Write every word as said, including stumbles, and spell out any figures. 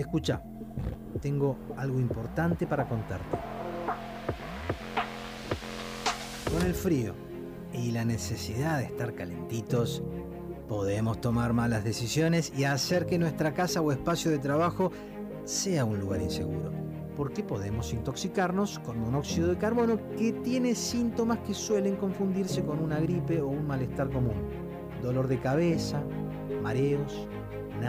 Escucha, tengo algo importante para contarte. Con el frío y la necesidad de estar calentitos, podemos tomar malas decisiones y hacer que nuestra casa o espacio de trabajo sea un lugar inseguro. Porque podemos intoxicarnos con monóxido de carbono, que tiene síntomas que suelen confundirse con una gripe o un malestar común. Dolor de cabeza, mareos,